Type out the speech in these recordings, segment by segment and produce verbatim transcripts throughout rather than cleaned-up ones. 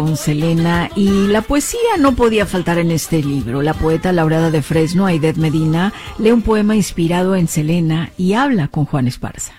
con Selena, y la poesía no podía faltar en este libro. La poeta laureada de Fresno, Aidet Medina, lee un poema inspirado en Selena y habla con Juan Esparza.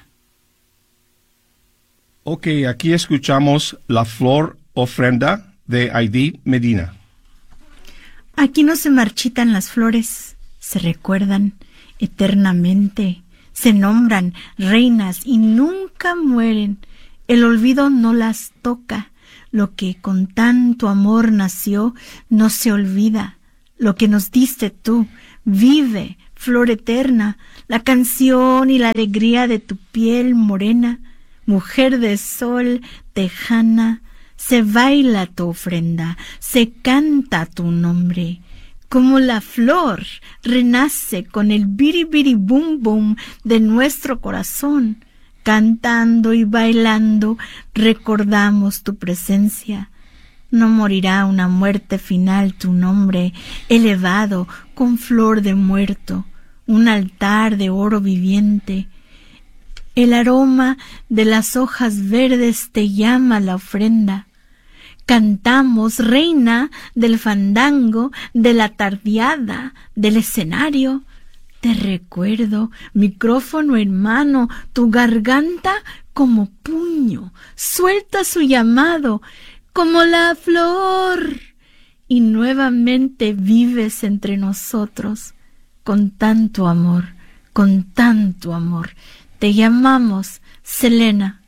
Ok, aquí escuchamos La Flor Ofrenda de Aidet Medina. Aquí no se marchitan las flores, se recuerdan eternamente, se nombran reinas y nunca mueren. El olvido no las toca. Lo que con tanto amor nació no se olvida. Lo que nos diste tú vive, flor eterna, la canción y la alegría de tu piel morena. Mujer de sol tejana, se baila tu ofrenda, se canta tu nombre. Como la flor renace con el biri biri bum bum de nuestro corazón. Cantando y bailando recordamos tu presencia. No morirá una muerte final tu nombre, elevado con flor de muerto, un altar de oro viviente. El aroma de las hojas verdes te llama la ofrenda. Cantamos, reina del fandango, de la tardeada, del escenario. Te recuerdo, micrófono en mano, tu garganta como puño, suelta su llamado, como la flor, y nuevamente vives entre nosotros, con tanto amor, con tanto amor. Te llamamos Selena.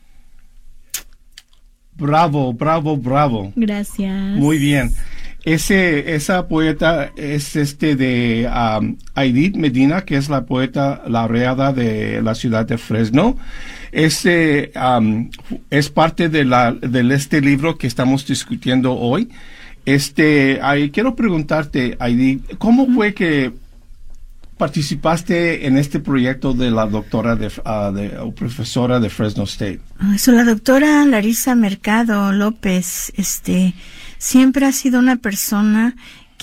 Bravo, bravo, bravo. Gracias. Muy bien. Ese, esa poeta es este de um, Aidet Medina, que es la poeta laureada de la ciudad de Fresno. Este um, es parte de la de este libro que estamos discutiendo hoy. Este, ahí quiero preguntarte, Aidet, ¿cómo fue que participaste en este proyecto de la doctora de, uh, de o profesora de Fresno State? Eso, la doctora Larisa Mercado López, este, siempre ha sido una persona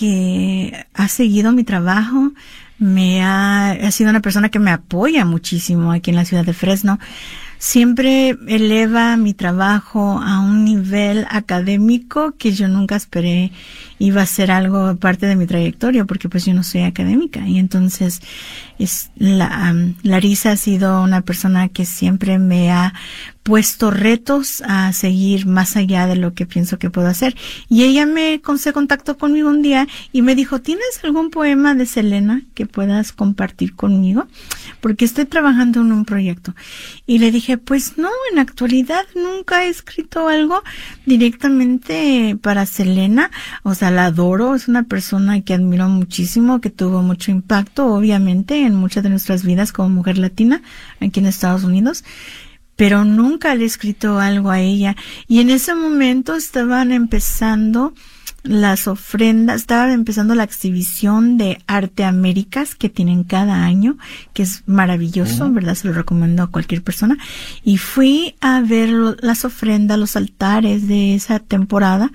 que ha seguido mi trabajo, me ha, ha sido una persona que me apoya muchísimo aquí en la ciudad de Fresno. Siempre eleva mi trabajo a un nivel académico que yo nunca esperé iba a ser algo parte de mi trayectoria, porque pues yo no soy académica. Y entonces es la um, Larisa ha sido una persona que siempre me ha puesto retos a seguir más allá de lo que pienso que puedo hacer. Y ella me se contactó conmigo un día y me dijo, ¿tienes algún poema de Selena que puedas compartir conmigo? Porque estoy trabajando en un proyecto. Y le dije, pues no, en la actualidad nunca he escrito algo directamente para Selena. O sea, la adoro, es una persona que admiro muchísimo, que tuvo mucho impacto, obviamente, en muchas de nuestras vidas como mujer latina aquí en Estados Unidos. Pero nunca le he escrito algo a ella. Y en ese momento estaban empezando las ofrendas, estaba empezando la exhibición de Arte Américas que tienen cada año, que es maravilloso, uh-huh. ¿verdad? Se lo recomiendo a cualquier persona. Y fui a ver las ofrendas, los altares de esa temporada.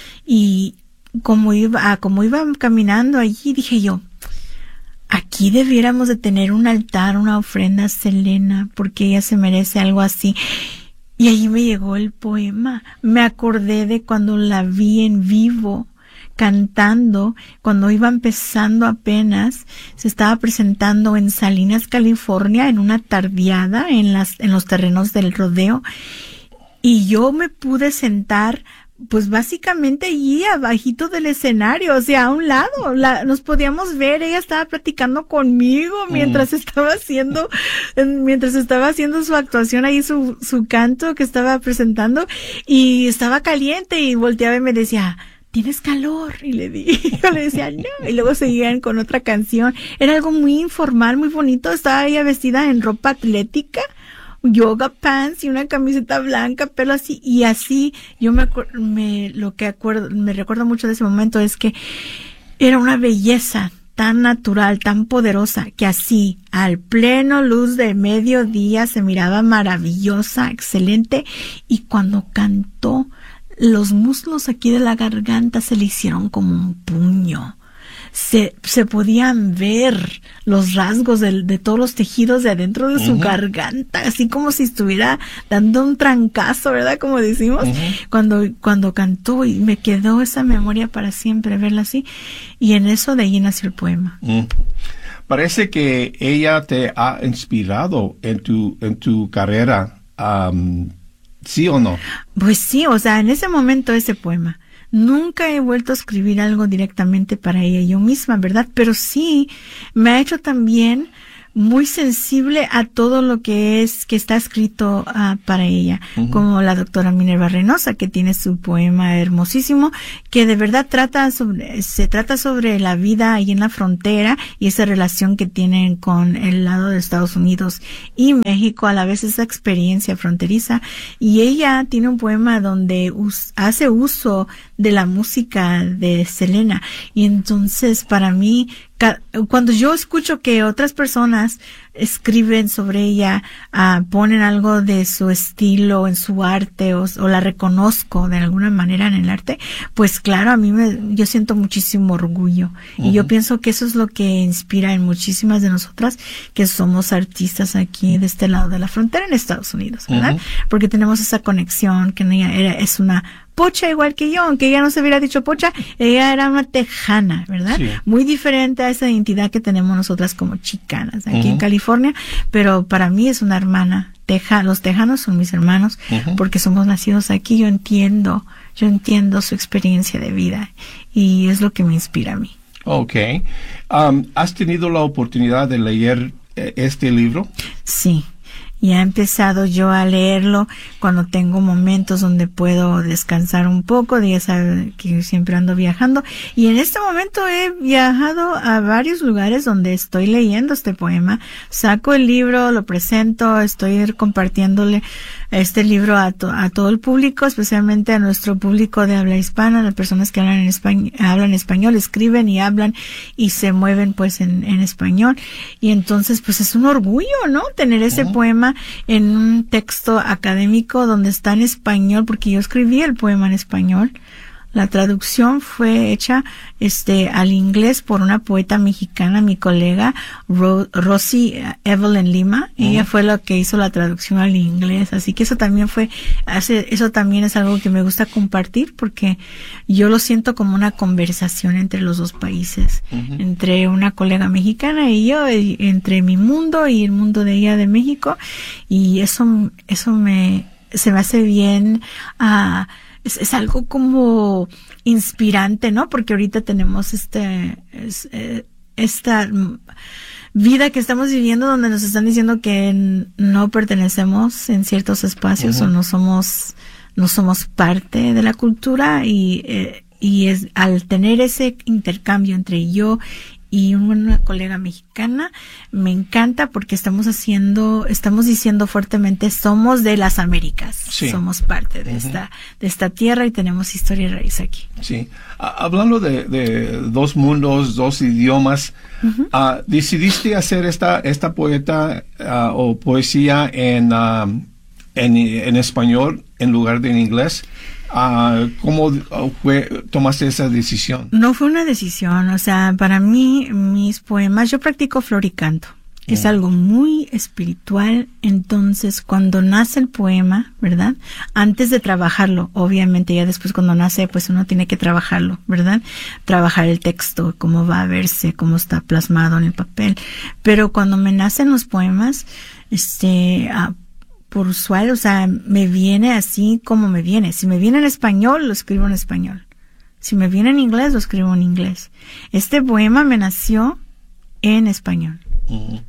Y como iba, como iba caminando allí, dije yo, aquí debiéramos de tener un altar, una ofrenda a Selena, porque ella se merece algo así. Y ahí me llegó el poema. Me acordé de cuando la vi en vivo, cantando, cuando iba empezando apenas, se estaba presentando en Salinas, California, en una tardeada, en las, en los terrenos del rodeo. Y yo me pude sentar pues básicamente allí abajito del escenario, o sea, a un lado, la, nos podíamos ver, ella estaba platicando conmigo mientras mm. estaba haciendo, mientras estaba haciendo su actuación ahí, su, su canto que estaba presentando, y estaba caliente y volteaba y me decía, ¿tienes calor? Y le di, yo le decía, no, y luego seguían con otra canción, era algo muy informal, muy bonito, estaba ella vestida en ropa atlética, yoga pants y una camiseta blanca, pelo así, y así, yo me, me, lo que acuerdo, me recuerdo mucho de ese momento es que era una belleza tan natural, tan poderosa, que así, al pleno luz de mediodía, se miraba maravillosa, excelente, y cuando cantó, los muslos aquí de la garganta se le hicieron como un puño. se, se podían ver los rasgos de, de todos los tejidos de adentro de su uh-huh. garganta, así como si estuviera dando un trancazo, ¿verdad? Como decimos, uh-huh. cuando, cuando cantó, y me quedó esa memoria para siempre, verla así, y en eso de ahí nació el poema. Uh-huh. Parece que ella te ha inspirado en tu, en tu carrera, um, ¿sí o no? Pues sí, o sea, en ese momento ese poema. Nunca he vuelto a escribir algo directamente para ella yo misma, ¿verdad? Pero sí, me ha hecho también muy sensible a todo lo que es, que está escrito uh, para ella, uh-huh. como la doctora Minerva Reynosa, que tiene su poema hermosísimo, que de verdad trata sobre, se trata sobre la vida ahí en la frontera y esa relación que tienen con el lado de Estados Unidos y México, a la vez esa experiencia fronteriza. Y ella tiene un poema donde us, hace uso de la música de Selena. Y entonces, para mí, cuando yo escucho que otras personas escriben sobre ella, uh, ponen algo de su estilo en su arte o, o la reconozco de alguna manera en el arte, pues claro, a mí me, yo siento muchísimo orgullo. Uh-huh. Y yo pienso que eso es lo que inspira en muchísimas de nosotras que somos artistas aquí de este lado de la frontera en Estados Unidos, ¿verdad? Uh-huh. Porque tenemos esa conexión que ella era, es una pocha igual que yo, aunque ella no se hubiera dicho pocha, ella era una tejana, ¿verdad? Sí. Muy diferente a esa identidad que tenemos nosotras como chicanas aquí uh-huh. en California, pero para mí es una hermana. Teja, los tejanos son mis hermanos uh-huh. porque somos nacidos aquí. Yo entiendo, yo entiendo su experiencia de vida y es lo que me inspira a mí. Okay. Um, ¿Has tenido la oportunidad de leer eh, este libro? Sí. Y he empezado yo a leerlo cuando tengo momentos donde puedo descansar un poco. Ya saben que siempre ando viajando. Y en este momento he viajado a varios lugares donde estoy leyendo este poema. Saco el libro, lo presento, estoy compartiéndole este libro a, to- a todo el público, especialmente a nuestro público de habla hispana, las personas que hablan en español, hablan español, escriben y hablan y se mueven pues en, en español. Y entonces pues es un orgullo, ¿no? Tener ese uh-huh. poema en un texto académico donde está en español, porque yo escribí el poema en español. La traducción fue hecha este al inglés por una poeta mexicana, mi colega Ro- Rosy Evelyn Lima. Uh-huh. Ella fue la que hizo la traducción al inglés, así que eso también fue hace, eso también es algo que me gusta compartir, porque yo lo siento como una conversación entre los dos países, uh-huh. entre una colega mexicana y yo, y entre mi mundo y el mundo de ella de México, y eso eso me se me hace bien a uh, Es, es algo como inspirante, ¿no? Porque ahorita tenemos este, es, eh, esta vida que estamos viviendo donde nos están diciendo que no pertenecemos en ciertos espacios uh-huh. o no somos, no somos parte de la cultura y, eh, y es, al tener ese intercambio entre yo y una colega mexicana, me encanta porque estamos haciendo, estamos diciendo fuertemente, somos de las Américas, sí. somos parte de uh-huh. esta, de esta tierra y tenemos historia y raíz aquí. Sí, uh, hablando de, de dos mundos, dos idiomas, uh-huh. uh, decidiste hacer esta, esta poeta uh, o poesía en, uh, en, en español en lugar de en inglés. Uh, ¿Cómo fue, tomaste esa decisión? No fue una decisión, o sea, para mí, mis poemas, yo practico floricanto, que mm. es algo muy espiritual. Entonces, cuando nace el poema, ¿verdad? Antes de trabajarlo, obviamente, ya después cuando nace, pues uno tiene que trabajarlo, ¿verdad? Trabajar el texto, cómo va a verse, cómo está plasmado en el papel. Pero cuando me nacen los poemas, este, uh, por usual, o sea, me viene así como me viene. Si me viene en español, lo escribo en español. Si me viene en inglés, lo escribo en inglés. Este poema me nació en español. Uh-huh.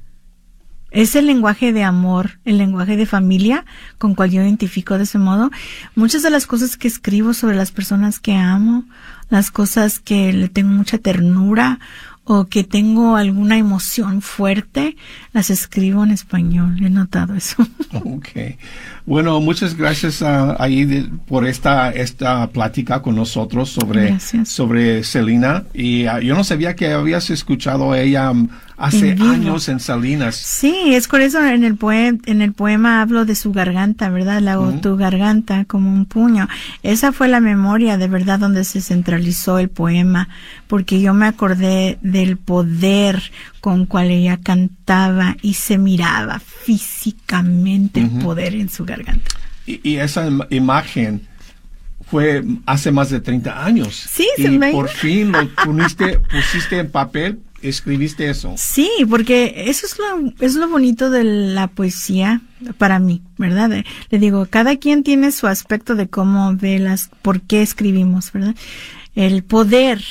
Es el lenguaje de amor, el lenguaje de familia con cual yo identifico de ese modo. Muchas de las cosas que escribo sobre las personas que amo, las cosas que le tengo mucha ternura o que tengo alguna emoción fuerte, las escribo en español. He notado eso. Okay. Bueno, muchas gracias uh, ahí de, por esta esta plática con nosotros sobre gracias. sobre Selena. Y uh, yo no sabía que habías escuchado a ella um, hace en vivo. años en Salinas. Sí, es por eso en el poema, en el poema hablo de su garganta, ¿verdad? La hago Uh-huh. tu garganta como un puño. Esa fue la memoria de verdad donde se centralizó el poema, porque yo me acordé del poder con cual ella cantaba y se miraba físicamente Uh-huh. el poder en su garganta. Y, y esa im- imagen fue hace más de treinta años. Sí, y se me por fin lo pusiste, pusiste en papel, escribiste eso. Sí, porque eso es lo, es lo bonito de la poesía para mí, ¿verdad? Eh, Le digo, cada quien tiene su aspecto de cómo ve las, por qué escribimos, ¿verdad? El poder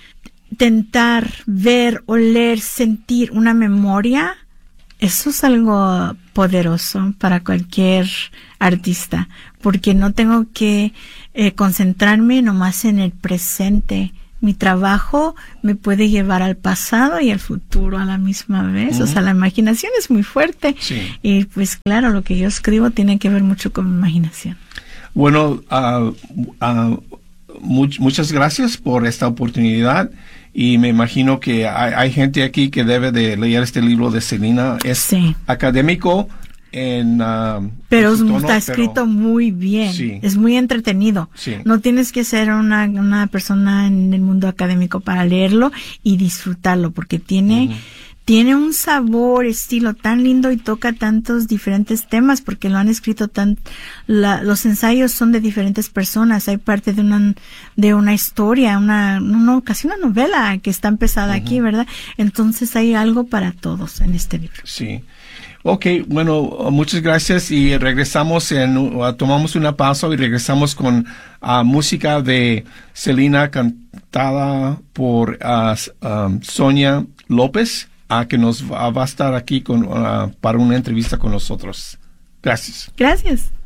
tentar ver, oler, sentir una memoria, eso es algo poderoso para cualquier artista, porque no tengo que eh, concentrarme nomás en el presente. Mi trabajo me puede llevar al pasado y al futuro a la misma vez. Uh-huh. O sea, la imaginación es muy fuerte. Sí. Y pues claro, lo que yo escribo tiene que ver mucho con mi imaginación. Bueno, uh, uh, much, muchas gracias por esta oportunidad. Y me imagino que hay, hay gente aquí que debe de leer este libro de Selena. Es sí. académico en... Uh, pero en su tono, está escrito pero, muy bien. Sí. Es muy entretenido. Sí. No tienes que ser una, una persona en el mundo académico para leerlo y disfrutarlo, porque tiene... Uh-huh. Tiene un sabor, estilo tan lindo y toca tantos diferentes temas porque lo han escrito tan, la, los ensayos son de diferentes personas. Hay parte de una, de una historia, una, no, casi una novela que está empezada uh-huh. aquí, ¿verdad? Entonces hay algo para todos en este libro. Sí. Ok, bueno, muchas gracias y regresamos en, uh, tomamos una pausa y regresamos con uh, música de Selena cantada por uh, um, Sonia López. A que nos va, va a estar aquí con, uh, para una entrevista con nosotros. Gracias. Gracias.